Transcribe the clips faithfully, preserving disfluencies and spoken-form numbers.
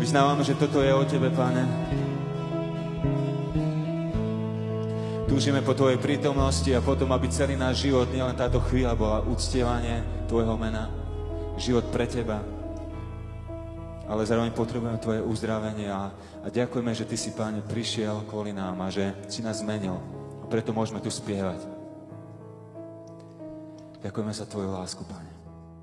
Vyznávame, že toto je o Tebe, Pane. Túžime po Tvojej prítomnosti a potom, aby celý náš život, nielen táto chvíľa, bola uctievanie Tvojho mena. Život pre Teba. Ale zároveň potrebujeme Tvoje uzdravenie a, a ďakujeme, že Ty si, Páne, prišiel kvôli nám a že si nás zmenil. A preto môžeme tu spievať. Ďakujeme za Tvoju lásku, Páne.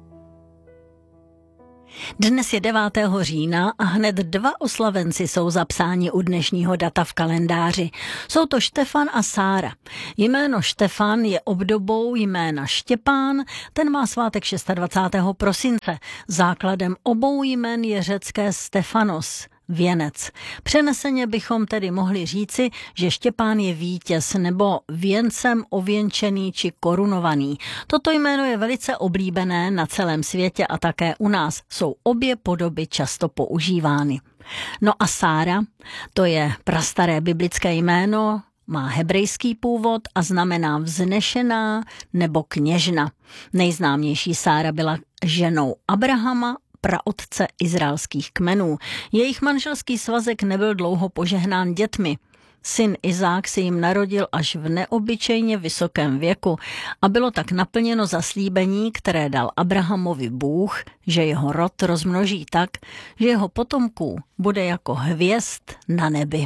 Dnes je devátého října a hned dva oslavenci jsou zapsáni u dnešního data v kalendáři. Jsou to Štefan a Sára. Jméno Štefan je obdobou jména Štěpán, ten má svátek dvacátého šestého prosince. Základem obou jmén je řecké Stefanos, věnec. Přeneseně bychom tedy mohli říci, že Štěpán je vítěz nebo věncem ověnčený či korunovaný. Toto jméno je velice oblíbené na celém světě a také u nás jsou obě podoby často používány. No a Sára, to je prastaré biblické jméno, má hebrejský původ a znamená vznešená nebo kněžna. Nejznámější Sára byla ženou Abrahama, praotce izraelských kmenů. Jejich manželský svazek nebyl dlouho požehnán dětmi. Syn Izák se jim narodil až v neobyčejně vysokém věku a bylo tak naplněno zaslíbení, které dal Abrahamovi Bůh, že jeho rod rozmnoží tak, že jeho potomků bude jako hvězd na nebi.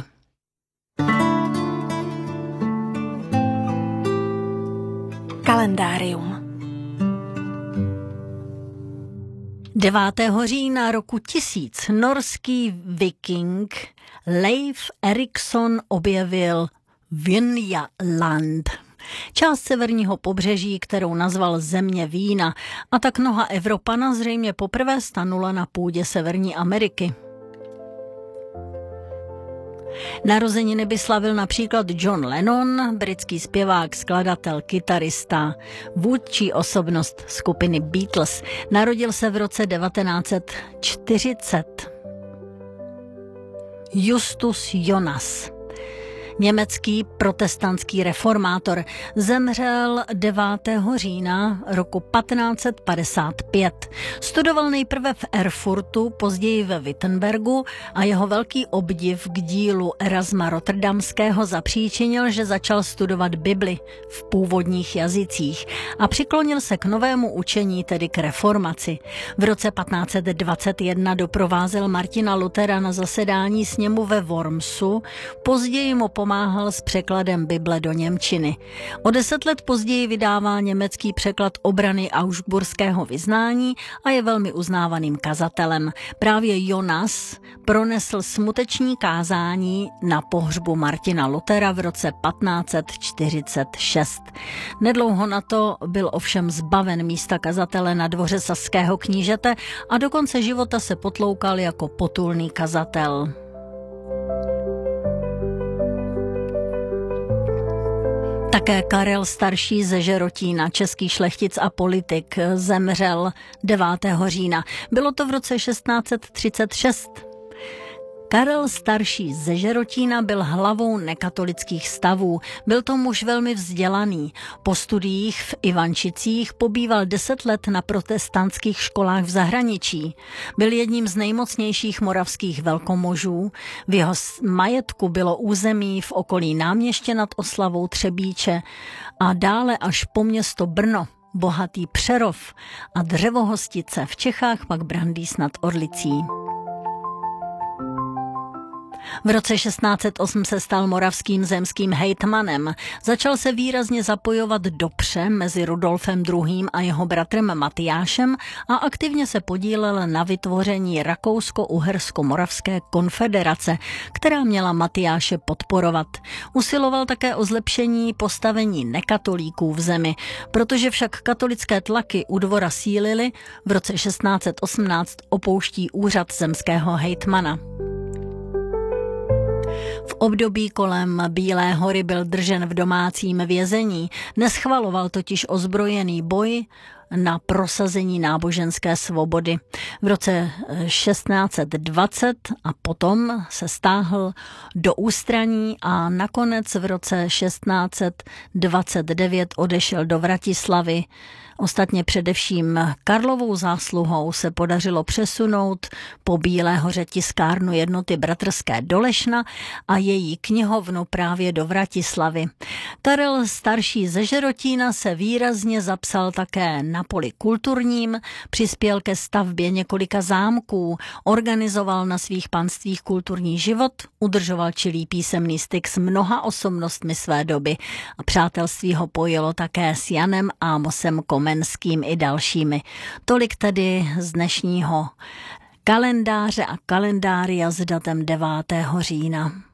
Kalendárium. devátého října roku tisíc norský viking Leif Erikson objevil Vinjaland, část severního pobřeží, kterou nazval země vína, a tak noha Evropana zřejmě poprvé stanula na půdě Severní Ameriky. Narozeniny by slavil například John Lennon, britský zpěvák, skladatel, kytarista, vůdčí osobnost skupiny Beatles. Narodil se v roce devatenáct set čtyřicet. Justus Jonas, německý protestantský reformátor, zemřel devátého října roku patnáct set padesát pět. Studoval nejprve v Erfurtu, později ve Wittenbergu a jeho velký obdiv k dílu Erasma Rotterdamského zapříčinil, že začal studovat Bibli v původních jazycích a přiklonil se k novému učení, tedy k reformaci. V roce patnáct set dvacet jedna doprovázel Martina Luthera na zasedání sněmu ve Wormsu, později mu pomáhal s překladem Bible do němčiny. O deset let později vydává německý překlad obrany augsburského vyznání a je velmi uznávaným kazatelem. Právě Jonas pronesl smuteční kázání na pohřbu Martina Luthera v roce patnáct set čtyřicet šest. Nedlouho na to byl ovšem zbaven místa kazatele na dvoře saského knížete a do konce života se potloukal jako potulný kazatel. Také Karel Starší ze Žerotína, český šlechtic a politik, zemřel devátého října. Bylo to v roce šestnáct set třicet šest. Karel Starší ze Žerotína byl hlavou nekatolických stavů. Byl to muž velmi vzdělaný. Po studiích v Ivančicích pobýval deset let na protestantských školách v zahraničí. Byl jedním z nejmocnějších moravských velkomožů. V jeho majetku bylo území v okolí Náměště nad Oslavou, Třebíče a dále až po město Brno, bohatý Přerov a Dřevohostice, v Čechách pak Brandýs nad Orlicí. V roce šestnáct set osm se stal moravským zemským hejtmanem. Začal se výrazně zapojovat do pře mezi Rudolfem druhým. a jeho bratrem Matyášem a aktivně se podílel na vytvoření Rakousko-Uhersko-Moravské konfederace, která měla Matyáše podporovat. Usiloval také o zlepšení postavení nekatolíků v zemi. Protože však katolické tlaky u dvora sílily, v roce šestnáct set osmnáct opouští úřad zemského hejtmana. V období kolem Bílé hory byl držen v domácím vězení. Neschvaloval totiž ozbrojený boj, na prosazení náboženské svobody. V roce šestnáct dvacet a potom se stáhl do ústraní a nakonec v roce šestnáct dvacet devět odešel do Vratislavy. Ostatně především Karlovou zásluhou se podařilo přesunout po Bílé hoře tiskárnu Jednoty bratrské do Lešna a její knihovnu právě do Vratislavy. Karel starší ze Žerotína se výrazně zapsal také na poli kulturním, přispěl ke stavbě několika zámků, organizoval na svých panstvích kulturní život, udržoval čilý písemný styk s mnoha osobnostmi své doby a přátelství ho pojilo také s Janem Ámosem Komenským i dalšími. Tolik tedy z dnešního kalendáře a kalendária s datem devátého října.